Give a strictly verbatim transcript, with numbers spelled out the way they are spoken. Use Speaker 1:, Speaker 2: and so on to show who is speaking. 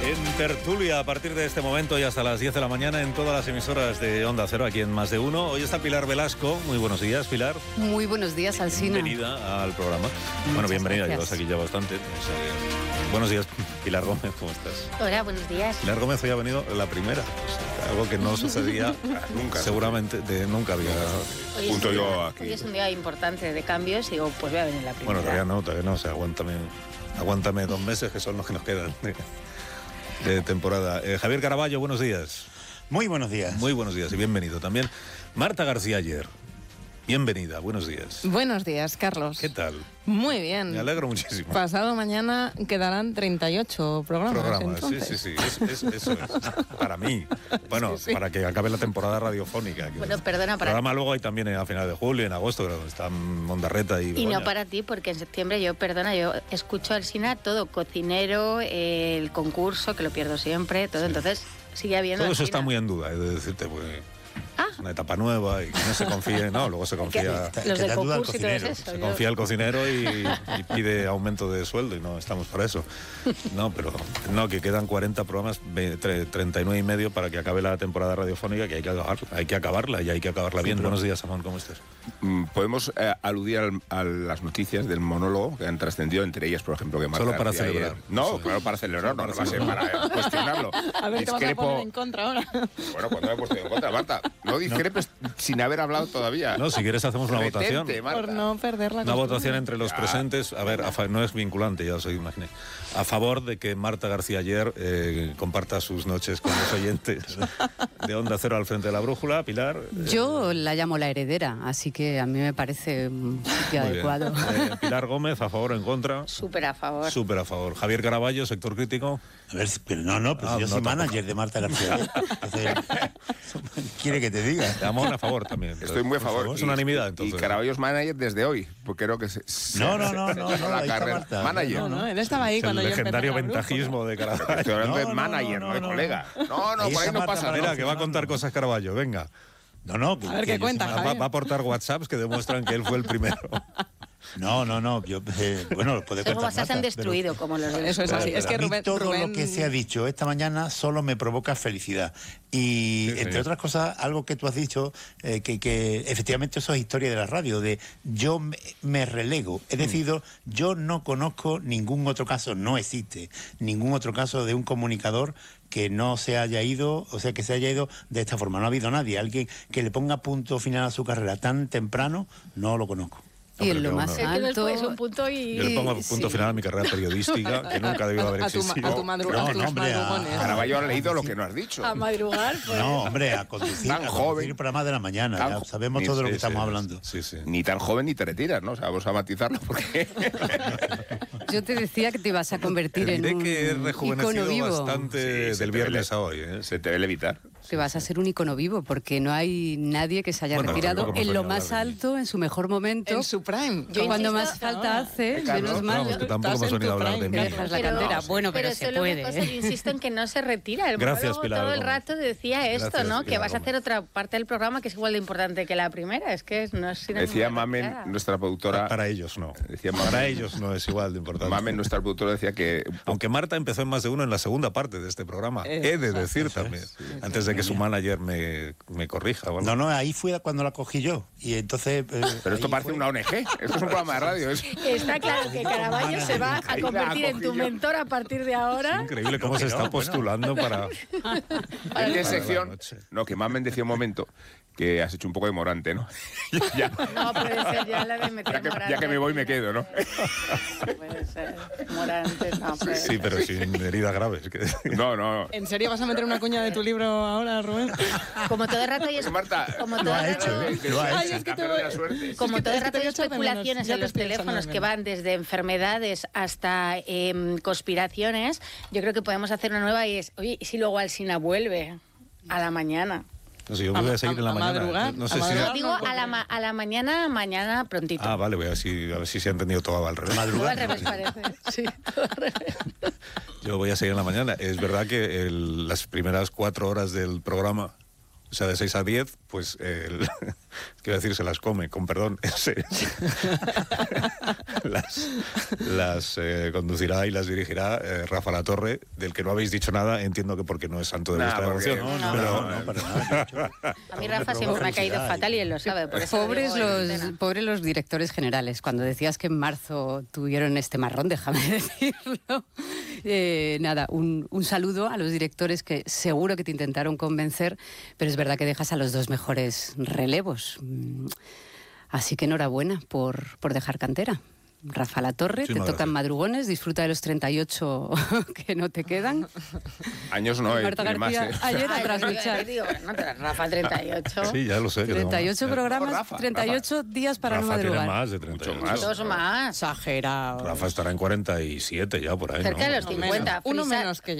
Speaker 1: En tertulia, a partir de este momento y hasta las diez de la mañana en todas las emisoras de Onda Cero, aquí en Más de Uno. Hoy está Pilar Velasco. Muy buenos días, Pilar.
Speaker 2: Muy buenos días, Alsina.
Speaker 1: Bienvenida al programa.
Speaker 2: Muchas
Speaker 1: bueno, bienvenida,
Speaker 2: gracias.
Speaker 1: llevas aquí ya bastante. O sea, buenos días, Pilar Gómez, ¿cómo estás?
Speaker 3: Hola, buenos días.
Speaker 1: Pilar Gómez hoy ha venido la primera, o sea, algo que no sucedía nunca, seguramente, de nunca había...
Speaker 3: Hoy
Speaker 4: Punto
Speaker 3: es,
Speaker 4: yo
Speaker 3: un,
Speaker 4: aquí.
Speaker 3: hoy es un día importante de cambios y digo, pues voy a venir la primera.
Speaker 1: Bueno, todavía no, todavía no, o sea, aguántame, aguántame dos meses, que son los que nos quedan de, de temporada. Eh, Javier Caraballo, buenos días.
Speaker 5: Muy buenos días.
Speaker 1: Muy buenos días y bienvenido también. Marta García Ayer, bienvenida, buenos días.
Speaker 6: Buenos días, Carlos.
Speaker 1: ¿Qué tal?
Speaker 6: Muy bien.
Speaker 1: Me alegro muchísimo.
Speaker 6: Pasado mañana quedarán treinta y ocho programas.
Speaker 1: Programas, sí,
Speaker 6: entonces.
Speaker 1: sí, sí, es, es, eso es. Para mí. Bueno,
Speaker 6: Sí, sí.
Speaker 1: para que acabe la temporada radiofónica. Que
Speaker 3: Bueno, perdona,
Speaker 1: el
Speaker 3: para-
Speaker 1: programa luego hay también a finales de julio, en agosto, creo, están Mondarreta y
Speaker 3: Y
Speaker 1: Begoña.
Speaker 3: no para ti, porque en septiembre yo, perdona, yo escucho al Sina todo, cocinero, eh, el concurso, que lo pierdo siempre, todo, entonces sigue habiendo...
Speaker 1: Todo eso
Speaker 3: Alsina.
Speaker 1: está muy en duda, he de decirte, porque
Speaker 3: Ah.
Speaker 1: es una etapa nueva y que no se confíe, no, luego se confía...
Speaker 3: Los
Speaker 5: que
Speaker 3: del
Speaker 5: da duda al
Speaker 3: concurso y todo
Speaker 5: cocinero.
Speaker 3: eso.
Speaker 1: Se
Speaker 3: yo-
Speaker 1: confía el cocinero y, y pide aumento de sueldo y no estamos para eso. No, pero no, que quedan cuarenta programas, ve- tre- treinta y nueve y medio para que acabe la temporada radiofónica, que hay que acabarla, hay que acabarla y hay que acabarla bien. Buenos días, Amón, ¿cómo estás?
Speaker 4: Mm, Podemos eh, aludir al- a las noticias del monólogo que han trascendido, entre ellas, por ejemplo, que Marta
Speaker 1: Solo para
Speaker 4: García
Speaker 1: celebrar.
Speaker 4: ayer- No,
Speaker 1: Sí.
Speaker 4: claro, para celebrar, no,
Speaker 1: Para
Speaker 4: no va a ser
Speaker 1: celebrar.
Speaker 4: para eh, cuestionarlo.
Speaker 6: A ver, te vas a
Speaker 4: Discrepo-
Speaker 6: poner en contra ahora.
Speaker 4: Bueno, cuando me he puesto en contra, Marta. No discrepes sin haber hablado todavía.
Speaker 1: No, si quieres hacemos una
Speaker 4: Retente,
Speaker 1: votación.
Speaker 4: Marta.
Speaker 6: Por no perder la
Speaker 1: Una
Speaker 6: costumbre.
Speaker 1: votación entre los
Speaker 4: Ya.
Speaker 1: presentes, a ver, a fa- no es vinculante, ya os imaginé, a favor de que Marta García Ayer eh, comparta sus noches con los oyentes de Onda Cero al frente de la brújula. Pilar. eh,
Speaker 2: Yo la llamo la heredera, así que a mí me parece un sitio
Speaker 1: muy bien.
Speaker 2: adecuado.
Speaker 1: Eh, Pilar Gómez, a favor o en contra.
Speaker 3: Súper a favor.
Speaker 1: Súper a favor. Javier Caraballo, sector crítico.
Speaker 5: A ver, si- pero no, no, pero
Speaker 1: Ah,
Speaker 5: si yo
Speaker 1: no,
Speaker 5: soy
Speaker 1: tampoco.
Speaker 5: manager de Marta García. Entonces, ¿quiere que te diga?
Speaker 1: Amón a favor también.
Speaker 4: Estoy muy a
Speaker 1: Por
Speaker 4: favor.
Speaker 1: Es unanimidad, entonces.
Speaker 4: Y Caraballo es manager desde hoy, porque creo que se, se-
Speaker 5: No, no,
Speaker 4: se-
Speaker 5: no,
Speaker 4: se-
Speaker 5: no,
Speaker 4: se-
Speaker 5: no,
Speaker 4: la
Speaker 5: ahí está
Speaker 4: carrera.
Speaker 5: Marta.
Speaker 4: Manager.
Speaker 6: No, no, él estaba ahí
Speaker 1: Es el
Speaker 6: cuando yo empecé
Speaker 1: legendario
Speaker 6: la brújula.
Speaker 1: ventajismo de Caraballo.
Speaker 4: Estoy hablando
Speaker 5: No,
Speaker 4: de
Speaker 5: no,
Speaker 4: manager,
Speaker 5: no,
Speaker 4: no, de
Speaker 5: no,
Speaker 4: colega. No, no,
Speaker 5: Ahí
Speaker 4: por ahí
Speaker 5: está
Speaker 4: no
Speaker 5: Marta
Speaker 4: pasa
Speaker 5: para
Speaker 1: Mira,
Speaker 4: nada.
Speaker 1: que va a contar cosas Caraballo, venga.
Speaker 5: No, no. que-
Speaker 6: A ver,
Speaker 5: que
Speaker 6: ¿qué
Speaker 5: yo
Speaker 6: cuenta,
Speaker 5: soy
Speaker 1: Va,
Speaker 6: Javier?
Speaker 1: va a aportar WhatsApps que demuestran que él fue el primero.
Speaker 5: No, no, no. Yo, eh, bueno, lo puede
Speaker 3: Luego
Speaker 5: contar
Speaker 3: se han
Speaker 5: Marta,
Speaker 3: destruido, como los de
Speaker 6: Eso es
Speaker 5: pero-
Speaker 6: así.
Speaker 5: pero
Speaker 6: Es que
Speaker 5: a mí
Speaker 6: Rubén,
Speaker 5: todo
Speaker 6: Rubén-
Speaker 5: lo que se ha dicho esta mañana solo me provoca felicidad. Y,
Speaker 1: Sí,
Speaker 5: entre
Speaker 1: señor.
Speaker 5: otras cosas, algo que tú has dicho, eh, que, que efectivamente eso es historia de la radio, de yo me, me relego. Es decir, yo no conozco ningún otro caso, no existe ningún otro caso de un comunicador que no se haya ido, o sea, que se haya ido de esta forma. No ha habido nadie, alguien que le ponga punto final a su carrera tan temprano, no lo conozco.
Speaker 2: Y en
Speaker 1: Hombre,
Speaker 2: lo
Speaker 1: que
Speaker 2: más
Speaker 1: uno-
Speaker 3: Es que
Speaker 2: alto...
Speaker 3: después un punto y...
Speaker 1: Yo le pongo
Speaker 2: Sí.
Speaker 1: punto final a mi carrera periodística, que nunca debió haber
Speaker 6: a tu, ma-
Speaker 1: existido.
Speaker 6: a tu madru-
Speaker 5: No,
Speaker 6: a tus
Speaker 5: no, hombre, a-
Speaker 6: madrugones.
Speaker 4: Caraballo ha leído lo que no has dicho.
Speaker 3: A madrugar, pues...
Speaker 5: No, hombre, a conducir,
Speaker 4: Tan
Speaker 5: a
Speaker 4: joven.
Speaker 5: conducir el programa de la mañana.
Speaker 4: Tan
Speaker 5: Ya
Speaker 4: jo-
Speaker 5: sabemos
Speaker 4: Sí,
Speaker 5: todo lo
Speaker 1: Sí,
Speaker 5: que estamos
Speaker 1: sí,
Speaker 5: hablando.
Speaker 1: Sí, sí.
Speaker 4: Ni tan joven ni te retiras, ¿no? O sea, vamos a matizarlo porque...
Speaker 2: Yo te decía que te ibas a convertir en
Speaker 1: Diré
Speaker 2: un
Speaker 1: que he
Speaker 2: icono
Speaker 1: rejuvenecido
Speaker 2: vivo.
Speaker 1: bastante
Speaker 4: Sí, se
Speaker 1: del
Speaker 4: te
Speaker 1: viernes
Speaker 4: ve-
Speaker 1: a hoy. ¿eh?
Speaker 4: Se te debe evitar.
Speaker 2: Que vas a ser un icono vivo, porque no hay nadie que se haya
Speaker 1: Bueno,
Speaker 2: retirado
Speaker 1: tampoco hemos
Speaker 2: en lo
Speaker 1: venido a
Speaker 2: más
Speaker 1: hablar de mí.
Speaker 2: alto, en su mejor momento.
Speaker 6: En su prime.
Speaker 3: Yo
Speaker 2: cuando
Speaker 3: insisto-
Speaker 2: más falta hace,
Speaker 4: Carlos,
Speaker 2: menos
Speaker 1: Vamos,
Speaker 2: mal.
Speaker 1: que tampoco
Speaker 6: Estás
Speaker 1: hemos
Speaker 6: en
Speaker 1: venido a
Speaker 6: tu
Speaker 1: hablar de
Speaker 6: prime,
Speaker 1: mí.
Speaker 2: Dejas la
Speaker 3: Pero-
Speaker 2: cantera. Bueno, pero, se
Speaker 3: solo
Speaker 2: puede.
Speaker 3: una cosa,
Speaker 2: ¿eh?
Speaker 3: insisto en que no se retira. El
Speaker 1: Gracias,
Speaker 3: monólogo
Speaker 1: Pilar
Speaker 3: todo el
Speaker 1: Gómez.
Speaker 3: rato decía esto,
Speaker 1: Gracias,
Speaker 3: ¿no? Que
Speaker 1: Pilar
Speaker 3: vas a hacer
Speaker 1: Gómez.
Speaker 3: otra parte del programa que es igual de importante que la primera. Es que no es sinónimo
Speaker 4: Decía
Speaker 3: de
Speaker 4: Mamen,
Speaker 3: retirada.
Speaker 4: nuestra productora...
Speaker 1: Para ellos no.
Speaker 4: Decía
Speaker 1: Para
Speaker 4: Mamen,
Speaker 1: ellos no es igual de importante.
Speaker 4: Mamen, nuestra productora, decía que...
Speaker 1: Aunque Marta empezó en Más de Uno en la segunda parte de este programa. He de decir también. Antes de que su manager me, me corrija. o algo.
Speaker 5: No, no, ahí fue cuando la cogí yo. Y entonces. eh,
Speaker 4: Pero esto
Speaker 5: ahí
Speaker 4: parece
Speaker 5: fue-
Speaker 4: una O N G. Esto es un programa de radio. Es...
Speaker 3: Está claro que Caraballo se va a
Speaker 4: Ahí la
Speaker 3: convertir en tu
Speaker 4: cogí yo.
Speaker 3: mentor a partir de ahora.
Speaker 1: Increíble cómo
Speaker 5: No,
Speaker 1: se
Speaker 5: que
Speaker 1: está
Speaker 5: no, bueno.
Speaker 1: postulando para...
Speaker 4: ¿En qué
Speaker 1: Para la
Speaker 4: sección?
Speaker 1: noche.
Speaker 4: No, que Mamen decía un momento que has hecho un poco de Morante, ¿no? ya,
Speaker 3: No puede ser ya la de meter
Speaker 4: ya que,
Speaker 3: Morante.
Speaker 4: ya que me voy me quedo, ¿no?
Speaker 3: No puede ser. Morante, no puede
Speaker 1: Sí, pero sin heridas graves. que-
Speaker 4: No, no.
Speaker 6: ¿En serio vas a meter una cuña de tu libro ahora, Rubén?
Speaker 3: Como todo el rato hay, es-
Speaker 4: Marta,
Speaker 3: como
Speaker 5: Lo
Speaker 3: todo
Speaker 5: ha
Speaker 3: el
Speaker 5: hecho,
Speaker 3: rato,
Speaker 5: ¿eh? Lo ha
Speaker 6: Ay,
Speaker 5: hecho.
Speaker 6: es que te
Speaker 4: Campeón de la
Speaker 6: voy-
Speaker 4: suerte.
Speaker 3: como
Speaker 6: Es que
Speaker 3: todo
Speaker 6: te-
Speaker 3: el
Speaker 6: es que
Speaker 3: rato
Speaker 6: te
Speaker 3: hay
Speaker 6: voy a echar de menos,
Speaker 3: especulaciones
Speaker 6: ya
Speaker 3: en
Speaker 6: te
Speaker 3: los
Speaker 6: estoy echando
Speaker 3: teléfonos
Speaker 6: de
Speaker 3: que
Speaker 6: menos.
Speaker 3: van desde enfermedades hasta em, conspiraciones, yo creo que podemos hacer una nueva y es, oye, ¿y si luego Alsina vuelve a la mañana?
Speaker 1: No sé, yo voy a seguir en la
Speaker 6: a
Speaker 1: mañana.
Speaker 6: madrugar,
Speaker 1: No
Speaker 6: a
Speaker 1: sé si...
Speaker 6: madrugar.
Speaker 3: No, digo a la, ma- a la mañana, mañana prontito.
Speaker 1: Ah, vale, voy a ver si, a ver si se ha entendido todo al revés.
Speaker 3: Todo al
Speaker 5: Madrugar.
Speaker 3: revés parece. Sí, todo al revés.
Speaker 1: Yo voy a seguir en la mañana. Es verdad que el- las primeras cuatro horas del programa O sea, de seis a diez, pues, eh, el- quiero decir, se las come, con perdón. ese- las las eh, conducirá y las dirigirá eh, Rafa Latorre, del que no habéis dicho nada, entiendo que porque no es santo de
Speaker 4: Nah,
Speaker 1: vuestra
Speaker 4: porque-
Speaker 1: devoción.
Speaker 3: No,
Speaker 1: pero,
Speaker 5: no, no, para nada. yo- yo-
Speaker 3: A mí Rafa
Speaker 5: Hombre,
Speaker 3: siempre me ha caído
Speaker 5: felicidad.
Speaker 3: fatal y él lo sabe. Por eso lo
Speaker 2: Pobres
Speaker 3: digo en
Speaker 2: los,
Speaker 3: antena.
Speaker 2: pobres los directores generales. Cuando decías que en marzo tuvieron este marrón, déjame decirlo. Eh, nada, un, un saludo a los directores que seguro que te intentaron convencer, pero es verdad que dejas a los dos mejores relevos. Mm, Así que enhorabuena por, por dejar cantera. Rafa Latorre, te
Speaker 1: Muchísimas
Speaker 2: tocan
Speaker 1: gracias.
Speaker 2: madrugones, disfruta de los treinta y ocho que no te quedan.
Speaker 4: Años no, eh,
Speaker 2: Marta
Speaker 4: tiene más,
Speaker 2: García,
Speaker 4: ¿eh?
Speaker 2: ayer
Speaker 3: Ay,
Speaker 2: a
Speaker 3: yo
Speaker 2: trasluchar.
Speaker 3: digo, no, Rafa treinta y ocho.
Speaker 1: Sí, ya lo sé. que tengo
Speaker 2: treinta y ocho
Speaker 1: más.
Speaker 2: programas,
Speaker 4: Rafa,
Speaker 2: treinta y ocho días para no
Speaker 1: Rafa tiene
Speaker 2: madrugar.
Speaker 1: más de treinta y ocho.
Speaker 4: Mucho más.
Speaker 3: Dos más.
Speaker 2: Exagerado.
Speaker 1: Rafa estará en cuarenta y siete ya, por ahí,
Speaker 3: Cerca
Speaker 1: ¿no?
Speaker 3: de los cincuenta.
Speaker 6: Uno
Speaker 3: Frisa-
Speaker 6: menos que yo.